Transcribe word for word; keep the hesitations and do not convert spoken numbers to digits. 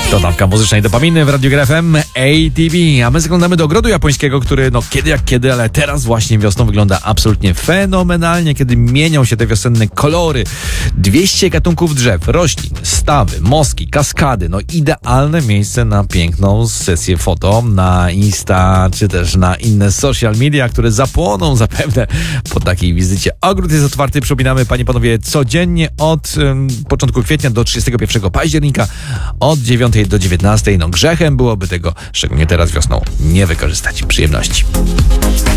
To dawka muzycznej dopaminy w Radiu G R F M A T V, a my zaglądamy do ogrodu japońskiego, który no kiedy jak kiedy, ale teraz właśnie wiosną wygląda absolutnie fenomenalnie, kiedy mienią się te wiosenne kolory. dwieście gatunków drzew, roślin, stawy, moski, kaskady, no idealne miejsce na piękną sesję foto na Insta, czy też na inne social media, które zapłoną zapewne po takiej wizycie. Ogród jest otwarty, przypominamy, panie i panowie, codziennie od um, początku kwietnia do trzydziestego pierwszego października, od dziewiątej do dziewiętnastej. No grzechem byłoby tego, szczególnie teraz wiosną, nie wykorzystać. Przyjemności.